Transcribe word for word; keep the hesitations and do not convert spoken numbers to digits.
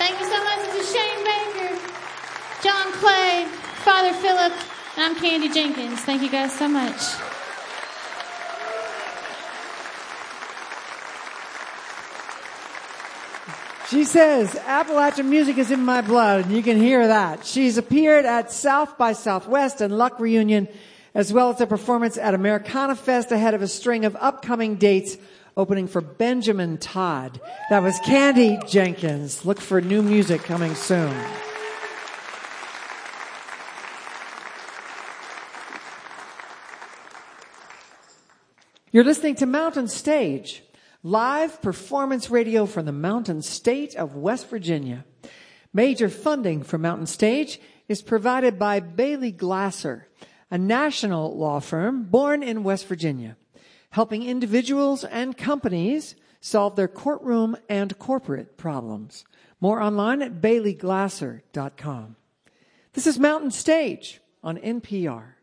Thank you so much. This is Shane Baker, John Clay, Father Philip, and I'm Candy Jenkins. Thank you guys so much. She says, Appalachian music is in my blood, and you can hear that. She's appeared at South by Southwest and Luck Reunion, as well as a performance at Americana Fest ahead of a string of upcoming dates opening for Benjamin Todd. That was Candy Jenkins. Look for new music coming soon. You're listening to Mountain Stage, live performance radio from the Mountain State of West Virginia. Major funding for Mountain Stage is provided by Bailey Glasser, a national law firm born in West Virginia, helping individuals and companies solve their courtroom and corporate problems. More online at bailey glasser dot com. This is Mountain Stage on N P R.